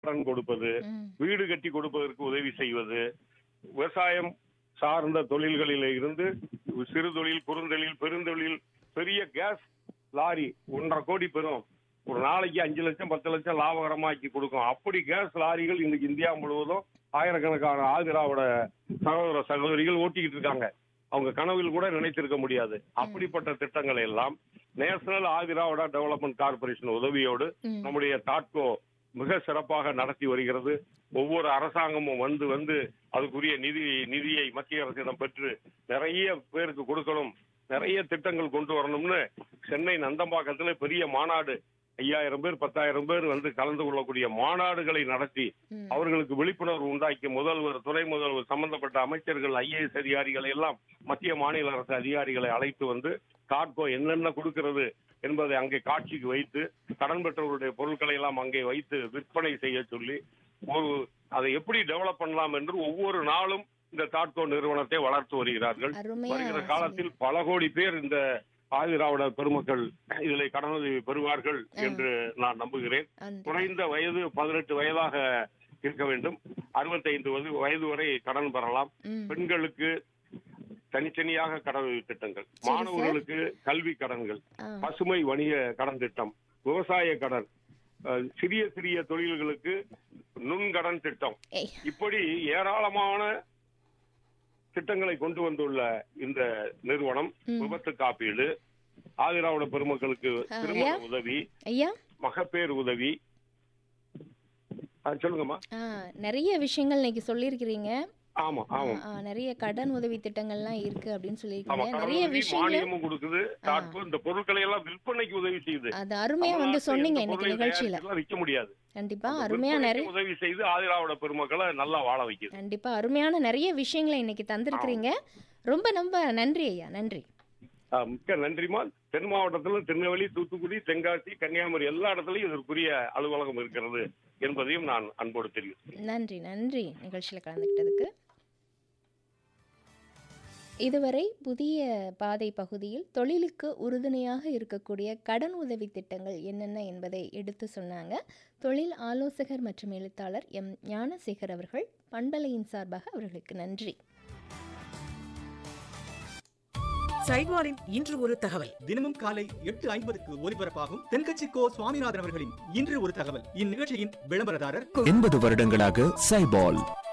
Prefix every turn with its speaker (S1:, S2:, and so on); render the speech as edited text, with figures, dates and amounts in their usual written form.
S1: கடன் கொடுப்பது, வீடு கட்டி கொடுப்பதற்கு உதவி செய்வது, விவசாயம் சார்ந்த தொழில்களில் இருந்து சிறு தொழில், குறுந்தொழில், பெருந்தொழில், பெரிய கேஸ் லாரி 1.5 கோடி பெறும், ஒரு நாளைக்கு 5 லட்சம் 10 லட்சம் லாபகரமாக்கி கொடுக்கும். அப்படி கேஸ் லாரிகள் இன்னைக்கு இந்தியா முழுவதும் ஆயிரக்கணக்கான ஆதிராவிட சகோதர சகோதரிகள் ஓட்டிக்கிட்டு இருக்காங்க. அவங்க கனவில் கூட நினைத்திருக்க முடியாது. அப்படிப்பட்ட திட்டங்களை எல்லாம் நேஷனல் ஆதிராவிட டெவலப்மெண்ட் கார்பரேஷன் உதவியோடு நம்முடைய தாட்கோ மிக சிறப்பாக நடத்தி வருகிறது. ஒவ்வொரு அரசாங்கமும் வந்து அதுக்குரிய நிதியை மத்திய அரசிடம் பெற்று நிறைய பேருக்கு கொடுக்கணும், நிறைய திட்டங்கள் கொண்டு வரணும்னு சென்னை நந்தம்பாக்கத்துல பெரிய மாநாடு 5000 பேர் 10,000 பேர் வந்து கலந்து கொள்ளக்கூடிய மாநாடுகளை நடத்தி அவர்களுக்கு விழிப்புணர்வு உண்டாக்கி முதல்வர், துணை முதல்வர், சம்பந்தப்பட்ட அமைச்சர்கள், IAS அதிகாரிகளை எல்லாம் மத்திய மாநில அரசு அதிகாரிகளை அழைத்து வந்து தாட்கோ என்னென்ன கொடுக்கிறது என்பதை அங்கே காட்சிக்கு வைத்து கடன் பெற்றவர்களுடைய பொருட்களை எல்லாம் அங்கே வைத்து விற்பனை செய்ய சொல்லி அதை எப்படி டெவலப் பண்ணலாம் என்று ஒவ்வொரு நாளும் இந்த தாட்கோ நிறுவனத்தை வளர்த்து வருகிறார்கள். வருகிற காலத்தில் பல கோடி பேர் இந்த ஆதிராவிட பெருமக்கள் இதில் கடனுதவி பெறுவார்கள் என்று நான் நம்புகிறேன். குறைந்த வயது 18 வயதாக இருக்க வேண்டும். 65 வயது வரை கடன் பெறலாம். பெண்களுக்கு தனித்தனியாக கடனுதவி திட்டங்கள், மாணவர்களுக்கு கல்வி கடன்கள், பசுமை வணிக கடன் திட்டம், விவசாய கடன், சிறிய சிறிய தொழில்களுக்கு நுண்கடன் திட்டம், இப்படி ஏராளமான திட்டங்களை கொண்டு வந்துள்ள இந்த நிறுவனம் விபத்து காப்பீடு, ஆதிராவிட பெருமக்களுக்கு திருமண உதவி, மகப்பேறு உதவி, சொல்லுங்கம்மா.
S2: நிறைய விஷயங்கள் இன்னைக்கு சொல்லியிருக்கிறீங்க.
S1: ஆமா ஆமா,
S2: நிறைய கடன் உதவி திட்டங்கள்லாம் இருக்கு அப்படின்னு சொல்லியிருக்கீங்க. நிறைய விஷயங்களும்
S1: கொடுக்குது. இந்த பொருட்களை எல்லாம் விற்பனைக்கு உதவி செய்யுது.
S2: அது அருமையா வந்து சொன்னீங்க இன்னைக்கு நிகழ்ச்சியில.
S1: விற்க முடியாது.
S2: கண்டிப்பா அருமையா நிறைய
S1: உதவி செய்து ஆதிராவிட பெருமக்களை நல்லா வாழ வைக்குது.
S2: கண்டிப்பா அருமையான நிறைய விஷயங்களை இன்னைக்கு தந்திருக்கிறீங்க. ரொம்ப ரொம்ப நன்றி ஐயா. நன்றி,
S1: மிக்க நன்றிமா. தென் மாவட்டத்தில் திருநெல்வேலி, தூத்துக்குடி, தென்காசி, கன்னியாகுமரி எல்லா இடத்துலயும் இதற்குரிய அலுவலகம் இருக்கிறது என்பதையும் நான் அன்போடு தெரிவிக்கிறேன்.
S2: நன்றி நன்றி நிகழ்ச்சியில் கலந்துக்கிட்டதுக்கு. இதுவரை புதிய பாதை பகுதியில் தொழிலுக்கு உறுதுணையாக இருக்கக்கூடிய கடன் உதவி திட்டங்கள் என்னென்ன என்பதை எடுத்து சொன்னாங்க தொழில் ஆலோசகர் மற்றும் எழுத்தாளர் எம் ஞானசேகர் அவர்கள். பண்பலையின் சார்பாக அவர்களுக்கு நன்றி.
S3: சைட்வாரின் இன்று ஒரு தகவல்.
S4: தினமும் காலை 8:50க்கு ஒலிபரப்பாகும் தென்கட்சி கோ சுவாமிநாதன் அவர்களின் இன்று ஒரு தகவல். இந்நிகழ்ச்சியின் விளம்பரதாரர்
S5: 80 வருடங்களாக சைபால்.